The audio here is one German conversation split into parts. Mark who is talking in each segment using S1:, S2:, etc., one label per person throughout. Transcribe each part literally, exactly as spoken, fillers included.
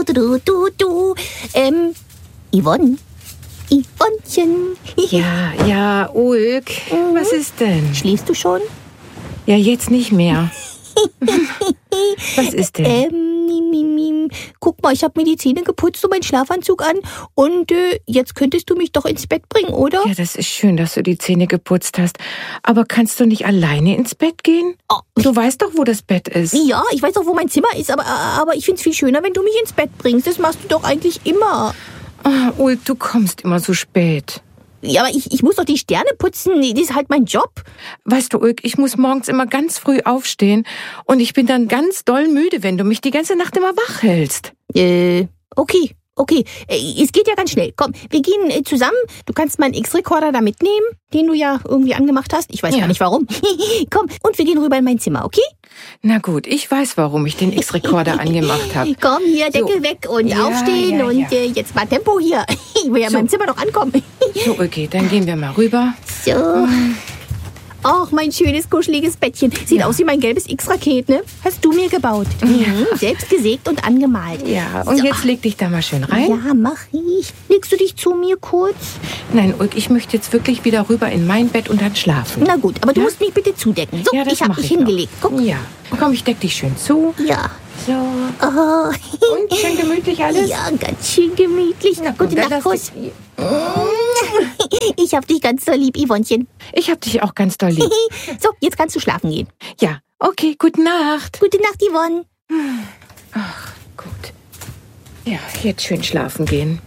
S1: du, du, du, du. Ähm, Yvonne. Yvonnchen.
S2: Ja, ja, Ulk, mhm. Was ist denn?
S1: Schläfst du schon?
S2: Ja, jetzt nicht mehr. Was ist denn?
S1: Ähm, mim, mim, mim. Guck mal, ich habe mir die Zähne geputzt und meinen Schlafanzug an und äh, jetzt könntest du mich doch ins Bett bringen, oder?
S2: Ja, das ist schön, dass du die Zähne geputzt hast. Aber kannst du nicht alleine ins Bett gehen?
S1: Oh.
S2: Du weißt doch, wo das Bett ist.
S1: Ja, ich weiß auch, wo mein Zimmer ist, aber, aber ich find's viel schöner, wenn du mich ins Bett bringst. Das machst du doch eigentlich immer.
S2: Oh, Ulk, du kommst immer so spät.
S1: Ja, aber ich, ich muss doch die Sterne putzen. Das ist halt mein Job.
S2: Weißt du, Ulk, ich muss morgens immer ganz früh aufstehen und ich bin dann ganz doll müde, wenn du mich die ganze Nacht immer wach hältst.
S1: Äh, okay, okay. Äh, es geht ja ganz schnell. Komm, wir gehen äh, zusammen. Du kannst meinen X-Rekorder da mitnehmen, den du ja irgendwie angemacht hast. Ich weiß
S2: Ja.
S1: gar nicht warum. Komm, und wir gehen rüber in mein Zimmer, okay?
S2: Na gut, ich weiß, warum ich den X-Rekorder angemacht habe.
S1: Komm hier, Deckel
S2: So.
S1: weg und
S2: Ja,
S1: aufstehen
S2: ja,
S1: und
S2: ja.
S1: Äh, jetzt mal Tempo hier. Ich will ja in
S2: So.
S1: meinem Zimmer noch ankommen.
S2: So, okay, dann gehen wir mal rüber.
S1: So. Ach, mein schönes, kuscheliges Bettchen. Sieht
S2: Ja.
S1: aus wie mein gelbes X-Raket, ne? Hast du mir gebaut. Mhm, selbst gesägt und angemalt.
S2: Ja, und
S1: So.
S2: jetzt leg dich da mal schön rein.
S1: Ja, mach ich. Legst du dich zu mir kurz?
S2: Nein, Ulk, ich möchte jetzt wirklich wieder rüber in mein Bett und dann schlafen.
S1: Na gut, aber du
S2: Ja?
S1: musst mich bitte zudecken. So,
S2: Ja, das
S1: ich hab
S2: mach
S1: mich
S2: ich
S1: hingelegt.
S2: noch.
S1: Guck.
S2: Ja, komm, ich deck dich schön zu.
S1: Ja.
S2: So.
S1: Oh.
S2: Und schön gemütlich alles?
S1: Ja, ganz schön gemütlich.
S2: Na gut,
S1: Gute
S2: dann
S1: Nacht,
S2: lass
S1: Kuss.
S2: dich-
S1: Ich hab dich ganz so lieb, Yvonnchen.
S2: Ich hab dich auch ganz doll lieb.
S1: So, jetzt kannst du schlafen gehen.
S2: Ja, okay, gute Nacht.
S1: Gute Nacht, Yvonne.
S2: Ach, gut. Ja, jetzt schön schlafen gehen.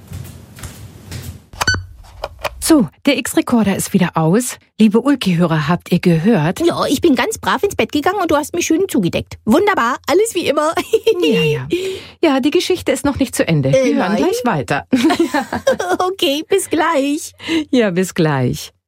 S2: So, der X-Rekorder ist wieder aus. Liebe Ulki-Hörer, habt ihr gehört?
S1: Ja, ich bin ganz brav ins Bett gegangen und du hast mich schön zugedeckt. Wunderbar, alles wie immer.
S2: Ja, ja. Ja, die Geschichte ist noch nicht zu Ende.
S1: Äh,
S2: Wir hören
S1: nein.
S2: gleich weiter.
S1: Okay, bis gleich.
S2: Ja, bis gleich.